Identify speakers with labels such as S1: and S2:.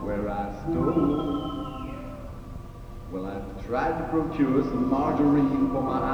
S1: where I stole. Well, I've tried to procure some margarine for my